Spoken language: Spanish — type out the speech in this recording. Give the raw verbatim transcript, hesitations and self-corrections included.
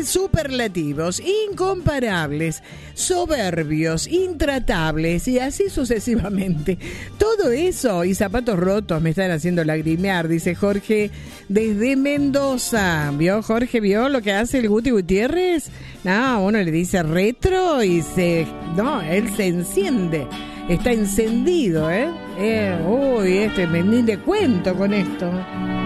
superlativos, incomparables, soberbios, intratables y así sucesivamente. Todo eso y zapatos rotos me están haciendo lagrimear, dice Jorge desde Mendoza. ¿Vio, Jorge? ¿Vio lo que hace el Guti Gutiérrez? No, uno le dice retro y se... No, él se enciende. Está encendido, ¿eh? eh uy, este, ni le cuento con esto.